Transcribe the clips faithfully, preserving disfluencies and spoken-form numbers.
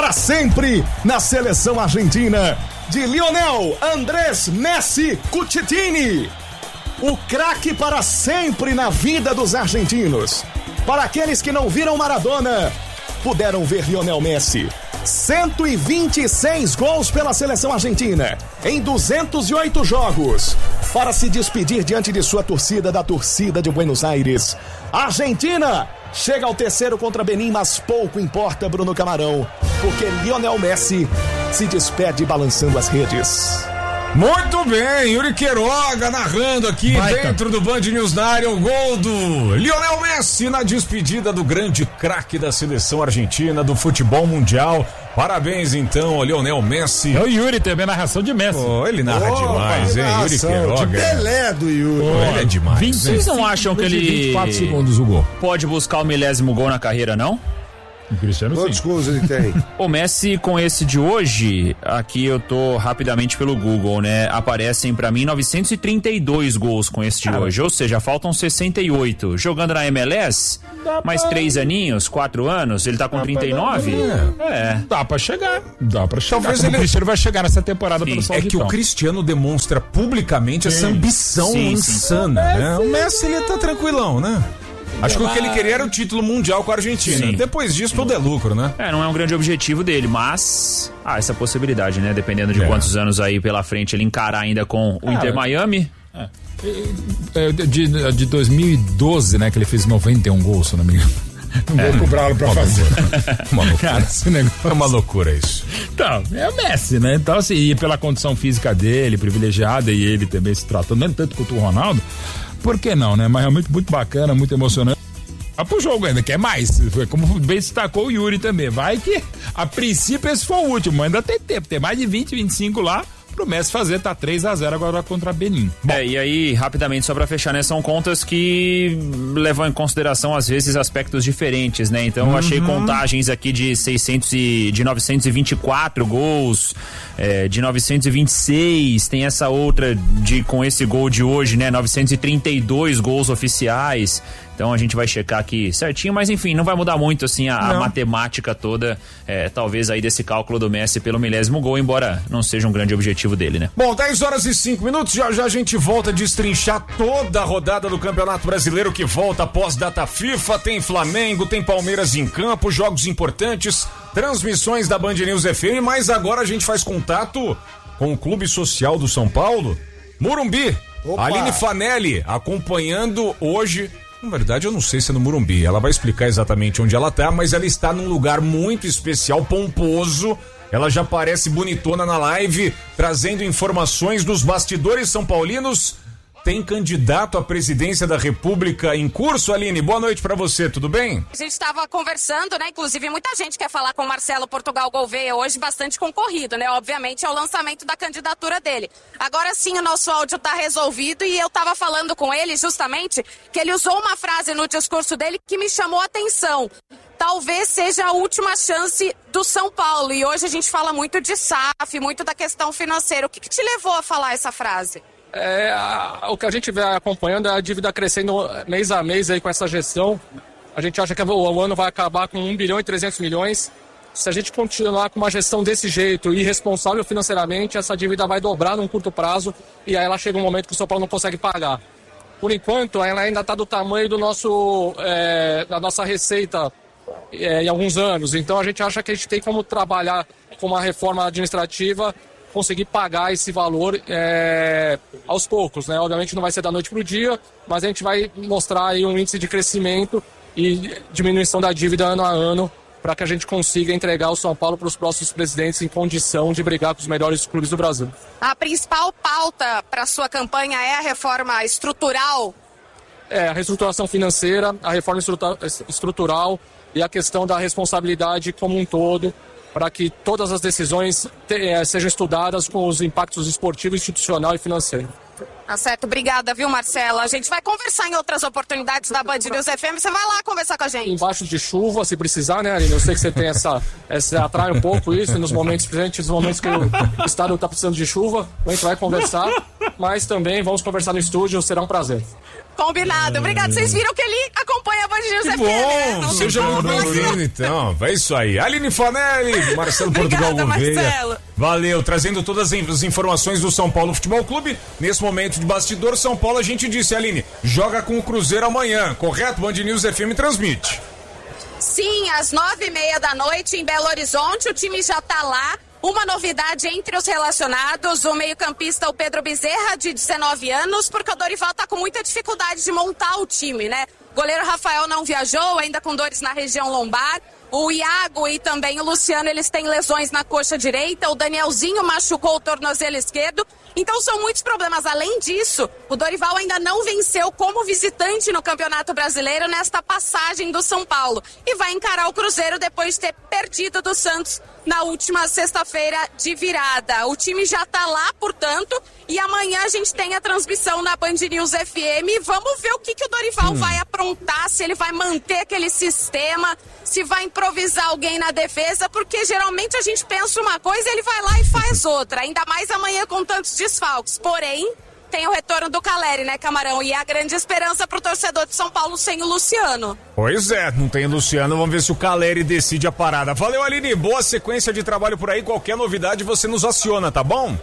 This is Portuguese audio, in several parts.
para sempre na seleção argentina de Lionel Andrés Messi Cucitini. O craque para sempre na vida dos argentinos. Para aqueles que não viram Maradona, puderam ver Lionel Messi. cento e vinte e seis gols pela seleção argentina em duzentos e oito jogos. Para se despedir diante de sua torcida, da torcida de Buenos Aires. A Argentina chega ao terceiro contra Benin, mas pouco importa, Bruno Camarão, porque Lionel Messi se despede balançando as redes. Muito bem, Yuri Queiroga narrando aqui Baita. dentro do Band News na área o gol do Lionel Messi na despedida do grande craque da seleção argentina do futebol mundial. Parabéns então ao Lionel Messi. É o Yuri também, narração de Messi. Oh, ele narra oh, demais, hein, Yuri Queiroga. De Pelé do Yuri. Oh, ele é demais. vinte, vocês não acham que ele vinte e quatro segundos o gol. Pode buscar o milésimo gol na carreira, não? O Cristiano, quantos gols ele tem? O Messi, com esse de hoje, aqui eu tô rapidamente pelo Google, né? Aparecem pra mim novecentos e trinta e dois gols com esse de Cara. hoje, ou seja, faltam sessenta e oito. Jogando na M L S, dá mais pra... três aninhos, quatro anos, ele tá com dá trinta e nove? Pra... É. Dá pra chegar. Dá pra chegar. Talvez ele... o Cristiano vai chegar nessa temporada sim, pelo Sauditão. É que o Cristiano demonstra publicamente sim. essa ambição sim, insana, sim. né? O Messi, ele tá tranquilão, né? Acho que o que ele queria era o título mundial com a Argentina. Sim. Depois disso, tudo é lucro, né? É, não é um grande objetivo dele, mas há essa possibilidade, né? Dependendo de é. quantos anos aí pela frente ele encarar ainda com o é, Inter Miami. É. De, de dois mil e doze, né? Que ele fez noventa e um gols, se não me engano. Não é. vou cobrá-lo pra uma fazer. Uma loucura. Cara, esse negócio é uma loucura isso. Então, é o Messi, né? Então, assim, e pela condição física dele, privilegiada, e ele também se tratando, nem tanto quanto o Ronaldo. Por que não, né? Mas realmente muito bacana, muito emocionante. Vai pro jogo ainda, quer mais. Como bem destacou o Yuri também. Vai que, a princípio, esse foi o último. Ainda tem tempo. Tem mais de vinte, vinte e cinco lá pro Messi fazer. Tá três a zero agora contra Benin. Bom. É, e aí, rapidamente, só pra fechar, né? São contas que levam em consideração, às vezes, aspectos diferentes, né? Então, eu uhum. achei contagens aqui de seiscentos e, de novecentos e vinte e quatro gols, é, de novecentos e vinte e seis, tem essa outra de, com esse gol de hoje, né? novecentos e trinta e dois gols oficiais. Então a gente vai checar aqui certinho, mas enfim, não vai mudar muito assim a, a matemática toda, é, talvez aí desse cálculo do Messi pelo milésimo gol, embora não seja um grande objetivo dele, né? Bom, dez horas e cinco minutos, já já a gente volta a destrinchar toda a rodada do Campeonato Brasileiro que volta após data FIFA, tem Flamengo, tem Palmeiras em campo, jogos importantes, transmissões da Band News F M, mas agora a gente faz contato com o Clube Social do São Paulo, Morumbi. Opa. Aline Fanelli acompanhando hoje. Na verdade, eu não sei se é no Morumbi. Ela vai explicar exatamente onde ela tá, mas ela está num lugar muito especial, pomposo. Ela já parece bonitona na live, trazendo informações dos bastidores são paulinos. Tem candidato à presidência da República em curso, Aline? Boa noite pra você, tudo bem? A gente estava conversando, né? Inclusive, muita gente quer falar com o Marcelo Portugal Gouveia hoje, bastante concorrido, né? Obviamente, é o lançamento da candidatura dele. Agora sim, o nosso áudio tá resolvido e eu tava falando com ele justamente que ele usou uma frase no discurso dele que me chamou a atenção. Talvez seja a última chance do São Paulo. E hoje a gente fala muito de S A F, muito da questão financeira. O que, que te levou a falar essa frase? É, a, o que a gente vem acompanhando é a dívida crescendo mês a mês aí com essa gestão. A gente acha que o, o ano vai acabar com um bilhão e trezentos milhões. Se a gente continuar com uma gestão desse jeito, irresponsável financeiramente, essa dívida vai dobrar num curto prazo e aí ela chega um momento que o São Paulo não consegue pagar. Por enquanto, ela ainda está do tamanho do nosso, é, da nossa receita é, em alguns anos. Então a gente acha que a gente tem como trabalhar com uma reforma administrativa, conseguir pagar esse valor é, aos poucos, né? Obviamente não vai ser da noite para o dia, mas a gente vai mostrar aí um índice de crescimento e diminuição da dívida ano a ano para que a gente consiga entregar o São Paulo para os próximos presidentes em condição de brigar com os melhores clubes do Brasil. A principal pauta para a sua campanha é a reforma estrutural? É, a reestruturação financeira, a reforma estrutural e a questão da responsabilidade como um todo, para que todas as decisões te, sejam estudadas com os impactos esportivo, institucional e financeiro. Tá certo, obrigada, viu, Marcela? A gente vai conversar em outras oportunidades da Band News F M, você vai lá conversar com a gente. Embaixo de chuva, se precisar, né, Aline? Eu sei que você tem essa, essa atrai um pouco isso, nos momentos presentes, nos momentos que o estado está precisando de chuva, a gente vai conversar. mas também vamos conversar no estúdio, será um prazer. Combinado. Obrigado. Vocês viram que ele acompanha a Band News que F M, bom, né? seja muito bem-vindo, então. É isso aí. Aline Fanelli, Marcelo Portugal Gouveia. Valeu, trazendo todas as informações do São Paulo Futebol Clube. Nesse momento de bastidor, São Paulo, a gente disse, Aline, joga com o Cruzeiro amanhã, correto? Band News F M transmite. Sim, às nove e meia da noite em Belo Horizonte, o time já tá lá. Uma novidade entre os relacionados, o meio-campista, o Pedro Bezerra, de dezenove anos, porque o Dorival tá com muita dificuldade de montar o time, né? O goleiro Rafael não viajou, ainda com dores na região lombar. O Iago e também o Luciano, eles têm lesões na coxa direita. O Danielzinho machucou o tornozelo esquerdo. Então são muitos problemas. Além disso, o Dorival ainda não venceu como visitante no Campeonato Brasileiro nesta passagem do São Paulo. E vai encarar o Cruzeiro depois de ter perdido do Santos na última sexta-feira de virada. O time já está lá, portanto, e amanhã a gente tem a transmissão na Band News F M. Vamos ver o que, que o Dorival hum. vai aprontar, se ele vai manter aquele sistema, se vai improvisar alguém na defesa, porque geralmente a gente pensa uma coisa e ele vai lá e faz outra, ainda mais amanhã com tantos desfalques. Porém, tem o retorno do Caleri, né, Camarão? E a grande esperança pro torcedor de São Paulo sem o Luciano. Pois é, não tem o Luciano, vamos ver se o Caleri decide a parada. Valeu, Aline, boa sequência de trabalho por aí, qualquer novidade você nos aciona, tá bom?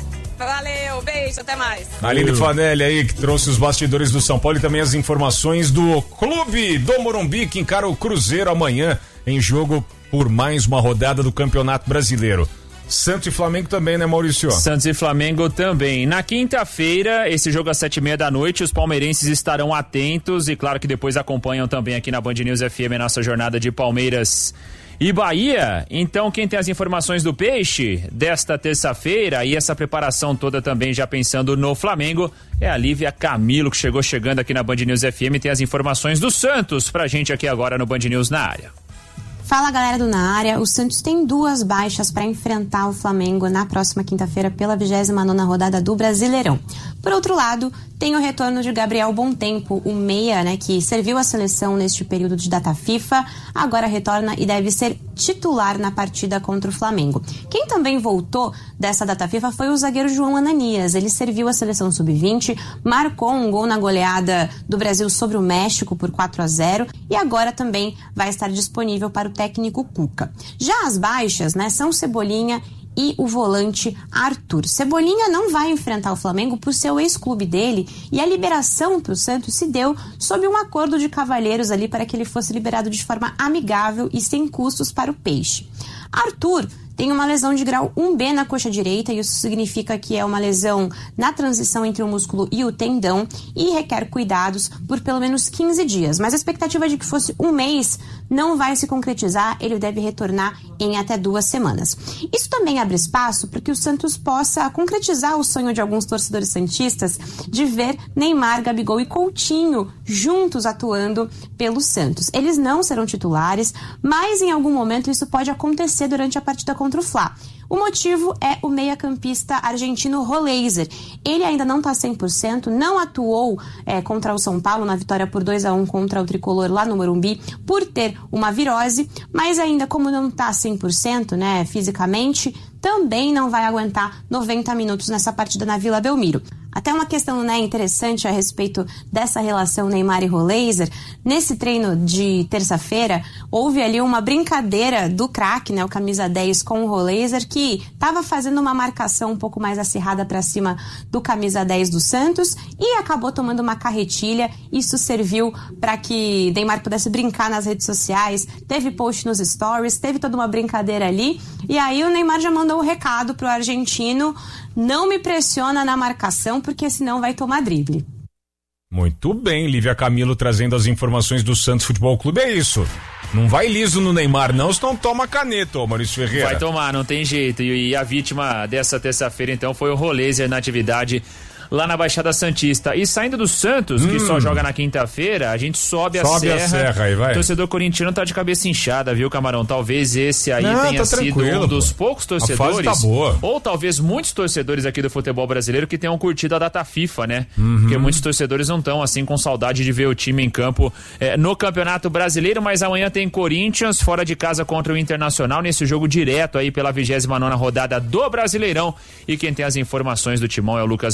Valeu, beijo, até mais. Aline Fanelli aí, que trouxe os bastidores do São Paulo e também as informações do Clube do Morumbi, que encara o Cruzeiro amanhã em jogo por mais uma rodada do Campeonato Brasileiro. Santos e Flamengo também, né, Maurício? Santos e Flamengo também. Na quinta-feira, esse jogo às sete e meia da noite, os palmeirenses estarão atentos e claro que depois acompanham também aqui na Band News F M a nossa jornada de Palmeiras e Bahia. Então, quem tem as informações do Peixe desta terça-feira e essa preparação toda também já pensando no Flamengo é a Lívia Camilo, que chegou chegando aqui na Band News F M e tem as informações do Santos pra gente aqui agora no Band News na área. Fala, galera do Na Área. O Santos tem duas baixas para enfrentar o Flamengo na próxima quinta-feira pela vigésima nona rodada do Brasileirão. Por outro lado, tem o retorno de Gabriel Bontempo, o meia, né, que serviu a seleção neste período de data FIFA, agora retorna e deve ser titular na partida contra o Flamengo. Quem também voltou dessa data FIFA foi o zagueiro João Ananias. Ele serviu a seleção sub vinte, marcou um gol na goleada do Brasil sobre o México por quatro a zero e agora também vai estar disponível para o técnico Cuca. Já as baixas, né, são Cebolinha e o volante Arthur. Cebolinha não vai enfrentar o Flamengo por ser o ex-clube dele e a liberação para o Santos se deu sob um acordo de cavalheiros ali para que ele fosse liberado de forma amigável e sem custos para o Peixe. Arthur tem uma lesão de grau um B na coxa direita e isso significa que é uma lesão na transição entre o músculo e o tendão e requer cuidados por pelo menos quinze dias. Mas a expectativa de que fosse um mês não vai se concretizar, ele deve retornar em até duas semanas. Isso também abre espaço para que o Santos possa concretizar o sonho de alguns torcedores santistas de ver Neymar, Gabigol e Coutinho juntos atuando pelo Santos. Eles não serão titulares, mas em algum momento isso pode acontecer durante a partida contra o Fla. O motivo é o meia-campista argentino Roleiser. Ele ainda não está cem por cento, não atuou é, contra o São Paulo na vitória por dois a um contra o Tricolor lá no Morumbi por ter uma virose, mas ainda como não está cem por cento, né, fisicamente, também não vai aguentar noventa minutos nessa partida na Vila Belmiro. Até uma questão, né, interessante a respeito dessa relação Neymar e Roleiser. Nesse treino de terça-feira, houve ali uma brincadeira do craque, né, o camisa dez com o Roleiser, que estava fazendo uma marcação um pouco mais acirrada para cima do camisa dez do Santos e acabou tomando uma carretilha. Isso serviu para que Neymar pudesse brincar nas redes sociais, teve post nos stories, teve toda uma brincadeira ali. E aí o Neymar já mandou o recado pro argentino: não me pressiona na marcação, porque senão vai tomar drible. Muito bem, Lívia Camilo trazendo as informações do Santos Futebol Clube. É isso. Não vai liso no Neymar, não, senão toma caneta, ô Maurício Ferreira. Vai tomar, não tem jeito. E, e a vítima dessa terça-feira, então, foi o Roleiser na atividade lá na Baixada Santista. E saindo do Santos, hum. que só joga na quinta-feira, a gente sobe, sobe a serra. Sobe a serra aí, vai. O torcedor corintiano tá de cabeça inchada, viu, Camarão? Talvez esse aí Não, tenha tá sido um dos pô. poucos torcedores, tá boa. ou talvez muitos torcedores aqui do futebol brasileiro que tenham curtido a data FIFA, né? Uhum. Porque muitos torcedores não estão assim com saudade de ver o time em campo é, no Campeonato Brasileiro, mas amanhã tem Corinthians fora de casa contra o Internacional nesse jogo direto aí pela vigésima nona rodada do Brasileirão. E quem tem as informações do timão é o Lucas Belotti.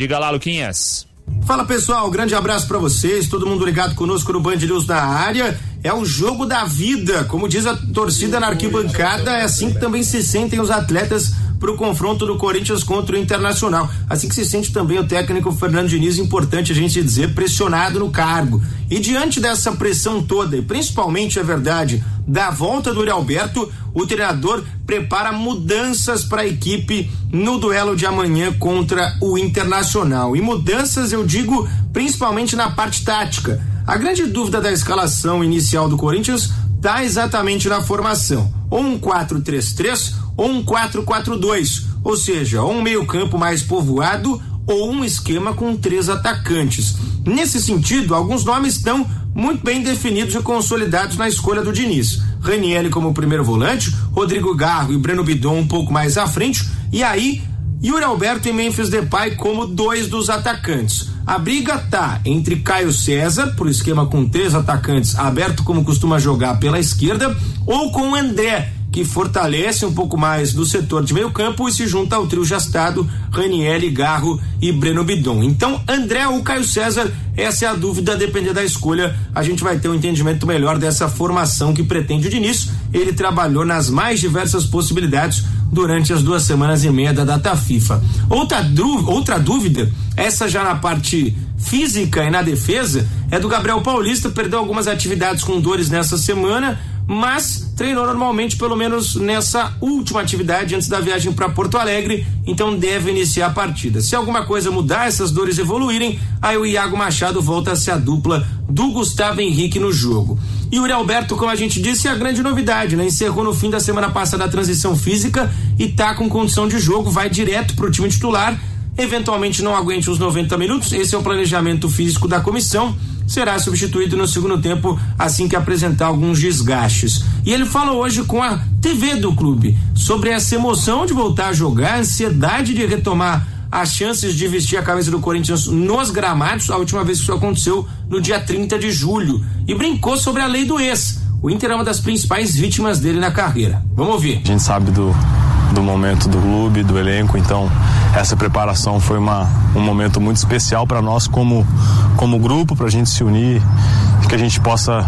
Diga lá, Luquinhas. Fala, pessoal, grande abraço pra vocês, todo mundo ligado conosco no Band News na área. É o jogo da vida, como diz a torcida na arquibancada, é assim que também se sentem os atletas pro confronto do Corinthians contra o Internacional. Assim que se sente também o técnico Fernando Diniz, importante a gente dizer, pressionado no cargo. E diante dessa pressão toda, e principalmente, é verdade, da volta do Yuri Alberto, o treinador prepara mudanças para a equipe no duelo de amanhã contra o Internacional. E mudanças, eu digo, principalmente na parte tática. A grande dúvida da escalação inicial do Corinthians está exatamente na formação. Ou um quatro três três ou um quatro quatro dois. Ou seja, ou um meio-campo mais povoado ou um esquema com três atacantes. Nesse sentido, alguns nomes estão muito bem definidos e consolidados na escolha do Diniz. Ranieri como primeiro volante, Rodrigo Garro e Breno Bidon um pouco mais à frente, e aí Yuri Alberto e Memphis Depay como dois dos atacantes. A briga tá entre Caio César, por esquema com três atacantes, aberto como costuma jogar pela esquerda, ou com André, que fortalece um pouco mais do setor de meio campo e se junta ao trio gastado, Ranieri, Garro e Breno Bidon. Então, André ou Caio César, essa é a dúvida, a depender da escolha, a gente vai ter um entendimento melhor dessa formação que pretende o Diniz. Ele trabalhou nas mais diversas possibilidades durante as duas semanas e meia da data FIFA. Outra, dú- outra dúvida, essa já na parte física e na defesa, é do Gabriel Paulista, perdeu algumas atividades com dores nessa semana, mas treinou normalmente, pelo menos nessa última atividade antes da viagem para Porto Alegre, então deve iniciar a partida. Se alguma coisa mudar, essas dores evoluírem, aí o Iago Machado volta a ser a dupla do Gustavo Henrique no jogo. E o Yuri Alberto, como a gente disse, é a grande novidade, né? Encerrou no fim da semana passada a transição física e tá com condição de jogo, vai direto pro time titular, eventualmente não aguente os noventa minutos, esse é o planejamento físico da comissão, será substituído no segundo tempo assim que apresentar alguns desgastes. E ele fala hoje com a T V do clube sobre essa emoção de voltar a jogar, a ansiedade de retomar as chances de vestir a camisa do Corinthians nos gramados, a última vez que isso aconteceu no dia trinta de julho, e brincou sobre a lei do ex. O Inter é uma das principais vítimas dele na carreira. Vamos ouvir. A gente sabe do, do momento do clube, do elenco, então essa preparação foi uma, um momento muito especial para nós como, como grupo, para a gente se unir, que a gente possa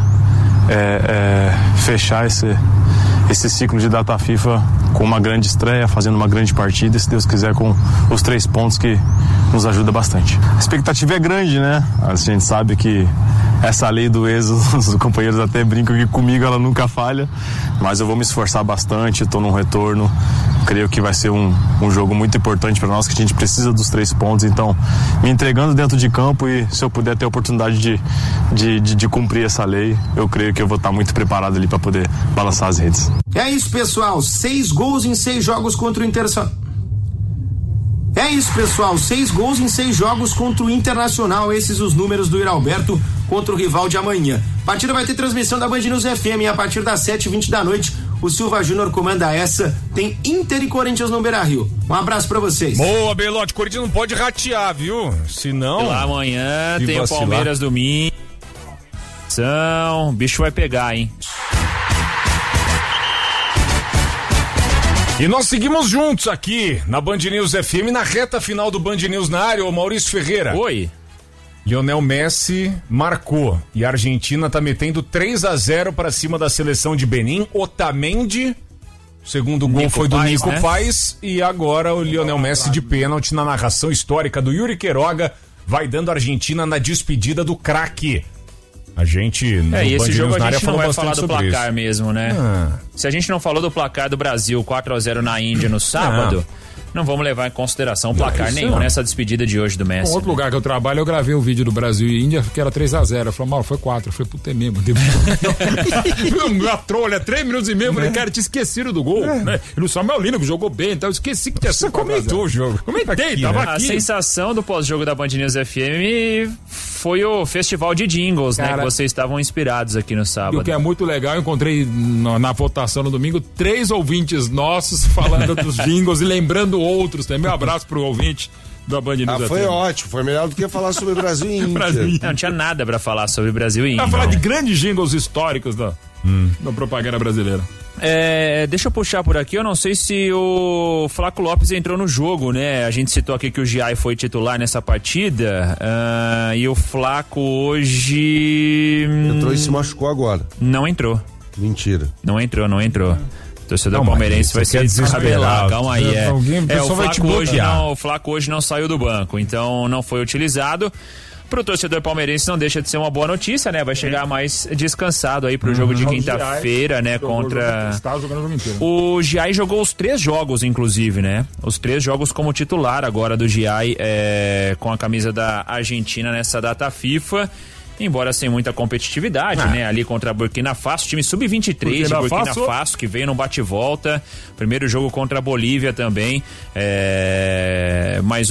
é, é, fechar esse, esse ciclo de data FIFA com uma grande estreia, fazendo uma grande partida, e se Deus quiser com os três pontos que nos ajuda bastante. A expectativa é grande, né? A gente sabe que essa lei do ex, os companheiros até brincam que comigo ela nunca falha, mas eu vou me esforçar bastante, estou num retorno, creio que vai ser um, um jogo muito importante para nós, que a gente precisa dos três pontos, então me entregando dentro de campo, e se eu puder ter a oportunidade de, de, de, de cumprir essa lei, eu creio que eu vou estar muito preparado ali para poder balançar as redes. É isso, pessoal, seis gols em seis jogos contra o Internacional. É isso, pessoal, seis gols em seis jogos contra o Internacional, esses os números do Yuri Alberto contra o rival de amanhã. A partida vai ter transmissão da Band News F M a partir das sete e vinte da noite. O Silva Júnior comanda essa, tem Inter e Corinthians no Beira-Rio. Um abraço pra vocês. Boa, Belote, Corinthians não pode ratear, viu? Senão... Lá amanhã tem o Palmeiras domingo. O bicho vai pegar, hein? E nós seguimos juntos aqui na Band News F M, na reta final do Band News na área, o Maurício Ferreira. Oi. Lionel Messi marcou e a Argentina tá metendo três a zero para cima da seleção de Benin. Otamendi, o segundo gol foi do Nico né? Paes, e agora o Lionel Messi de pênalti na narração histórica do Yuri Queiroga vai dando a Argentina na despedida do craque. A gente no É, e esse Band jogo News a gente não vai falar do placar isso. mesmo, né? Ah. Se a gente não falou do placar do Brasil quatro a zero na Índia no sábado, não, não vamos levar em consideração o placar não, nenhum não. nessa despedida de hoje do Messi. Um outro né? lugar que eu trabalho, eu gravei o um vídeo do Brasil e Índia que era três a zero. Eu falei, Mauro, foi quatro. Eu falei, puta, é mesmo. Uma trolha, três minutos e meio. Eu falei, cara, te esqueceram do gol. É. Né? E o Samuel Lino que jogou bem, então eu esqueci que tinha sido. Você comentou o jogo. Comentei, aqui, tava né? aqui. A sensação do pós-jogo da Band News F M foi o festival de jingles, cara, né? Que vocês estavam inspirados aqui no sábado. E o que é muito legal, eu encontrei na, na votação no domingo três ouvintes nossos falando dos jingles e lembrando outros também. Um abraço pro ouvinte da Band News. Ah, foi F M. Ótimo, foi melhor do que falar sobre Brasil e Índia. Brasil. Não, não tinha nada pra falar sobre Brasil e Índia. Pra falar de grandes jingles históricos da, hum. da propaganda brasileira. É, deixa eu puxar por aqui, eu não sei se o Flaco Lopes entrou no jogo, né? A gente citou aqui que o Giai foi titular nessa partida, uh, e o Flaco hoje... Entrou e se machucou agora. Não entrou. Mentira. Não entrou, não entrou. O torcedor Calma palmeirense aí, vai ser desesperado. Calma aí, é. Alguém, é o, Flaco hoje não, o Flaco hoje não saiu do banco, então não foi utilizado. Pro torcedor palmeirense não deixa de ser uma boa notícia, né? Vai chegar mais descansado aí pro uhum. jogo de quinta-feira, né? Contra... O Giai jogou os três jogos, inclusive, né? Os três jogos como titular agora do Giai, é, com a camisa da Argentina nessa data FIFA. Embora sem muita competitividade, ah. né? Ali contra a Burkina Faso, time sub vinte e três Burkina de Burkina Faso. Faso, que veio no bate-volta. Primeiro jogo contra a Bolívia também. É... Mas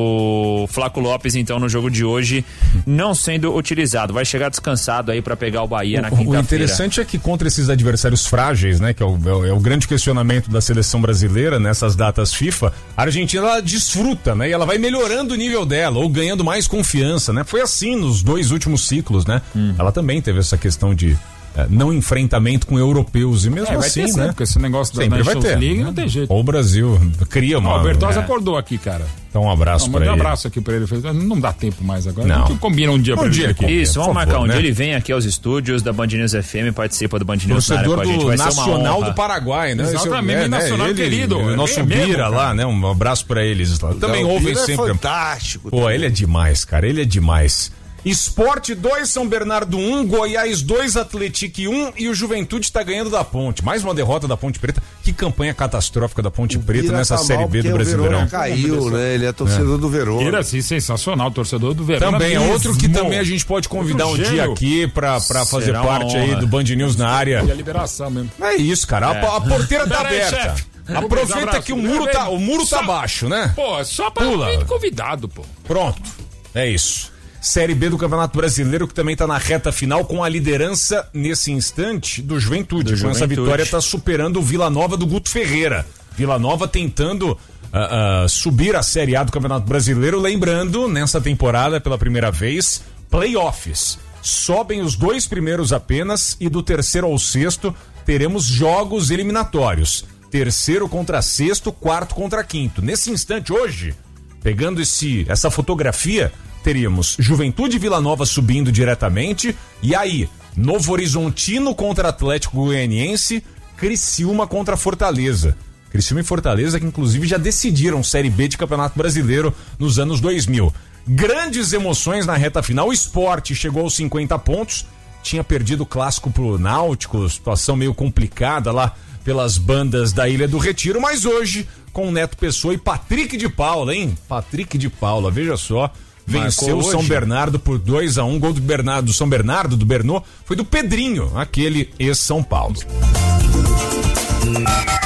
o Flaco Lopes, então, no jogo de hoje, não sendo utilizado. Vai chegar descansado aí para pegar o Bahia o, na quinta-feira. O interessante é que contra esses adversários frágeis, né? Que é o, é o grande questionamento da seleção brasileira nessas datas FIFA, a Argentina ela desfruta, né? E ela vai melhorando o nível dela, ou ganhando mais confiança, né? Foi assim nos dois últimos ciclos, né? Hum. Ela também teve essa questão de é, não enfrentamento com europeus e mesmo é, vai assim, ter né? Sempre, porque esse negócio da sempre vai ter, League né? não tem jeito. Ou o Brasil cria uma... Ó, o Bertozzi é. acordou aqui, cara. Então um abraço não, pra ele. Um abraço aqui pra ele. Não dá tempo mais agora. Não. A gente combina um dia um pra dia ele aqui. Isso, vamos favor, marcar um né? dia. Ele vem aqui aos estúdios da Band News F M, participa do Band News Torcedor com a gente. Vai do Nacional do Paraguai, né? Exatamente, é, Nacional né? querido. Ele, o nosso é Bira lá, né? Um abraço pra eles lá. Também Não, ouvem Bira sempre. É fantástico. Pô, ele é demais, cara. Ele é demais. Esporte dois, São Bernardo um, Goiás dois, Atlético um e o Juventude tá ganhando da Ponte. Mais uma derrota da Ponte Preta. Que campanha catastrófica da Ponte Preta nessa tá Série B do Brasileirão. O caiu, né? Ele é torcedor é. do Verona. Vira assim, sensacional, torcedor do Verona. Também é mesmo. outro que também a gente pode convidar um dia aqui pra, pra fazer Será parte aí do Band News na área. E a liberação mesmo. É isso, cara. É. A, a porteira tá Pera aí, aberta. chefe. Aproveita que o muro tá, o muro tá baixo, né? Pô, só pra vir convidado, pô. Pronto. É isso. Série B do Campeonato Brasileiro, que também está na reta final com a liderança nesse instante do Juventude. Do com Juventude. Essa vitória está superando o Vila Nova do Guto Ferreira. Vila Nova tentando uh, uh, subir a Série A do Campeonato Brasileiro, lembrando, nessa temporada, pela primeira vez, playoffs. Sobem os dois primeiros apenas e do terceiro ao sexto teremos jogos eliminatórios. Terceiro contra sexto, quarto contra quinto. Nesse instante, hoje, pegando esse, essa fotografia, teríamos Juventude e Vila Nova subindo diretamente, e aí, Novo Horizontino contra Atlético Goianiense, Criciúma contra Fortaleza. Criciúma e Fortaleza que inclusive já decidiram Série B de Campeonato Brasileiro nos anos dois mil. Grandes emoções na reta final, o Sport chegou aos cinquenta pontos, tinha perdido o clássico pro Náutico, situação meio complicada lá pelas bandas da Ilha do Retiro, mas hoje, com o Neto Pessoa e Patrick de Paula, hein? Patrick de Paula, veja só. Venceu o São Bernardo por dois a um, gol do Bernardo, do São Bernardo, do Bernô, foi do Pedrinho, aquele ex-São Paulo.